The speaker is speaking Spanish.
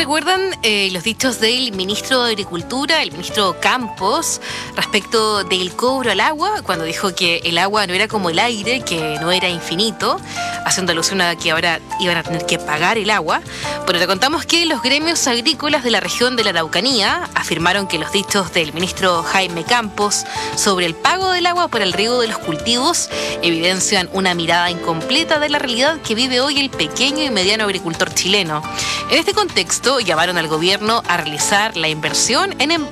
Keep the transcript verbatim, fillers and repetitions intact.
recuerdan eh, los dichos del ministro de Agricultura, el ministro Campos, respecto del cobro al agua, cuando dijo que el agua no era como el aire, que no era infinito, haciendo alusión a que ahora iban a tener que pagar el agua? Bueno, te contamos que los gremios agrícolas de la región de la Araucanía afirmaron que los dichos del ministro Jaime Campos sobre el pago del agua para el riego de los cultivos evidencian una mirada incompleta de la realidad que vive hoy el pequeño y mediano agricultor chileno. En este contexto, llamaron al gobierno a realizar la inversión en,